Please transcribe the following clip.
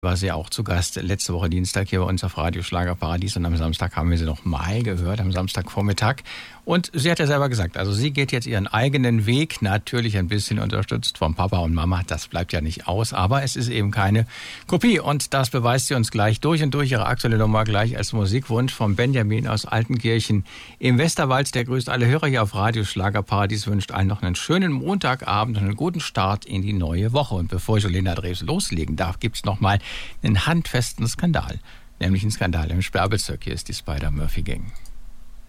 War sie auch zu Gast letzte Woche Dienstag hier bei uns auf Radio Schlagerparadies und am Samstag haben wir sie noch mal gehört, am Samstagvormittag. Und sie hat ja selber gesagt, also sie geht jetzt ihren eigenen Weg, natürlich ein bisschen unterstützt vom Papa und Mama, das bleibt ja nicht aus, aber es ist eben keine Kopie und das beweist sie uns gleich durch und durch. Ihre aktuelle Nummer gleich als Musikwunsch von Benjamin aus Altenkirchen im Westerwald. Der grüßt alle Hörer hier auf Radio Schlagerparadies, wünscht allen noch einen schönen Montagabend und einen guten Start in die neue Woche. Und bevor ich Jolena Drews loslegen darf, gibt's noch mal einen handfesten Skandal, nämlich einen Skandal im Sperrbezirk. Hier ist die Spider-Murphy Gang.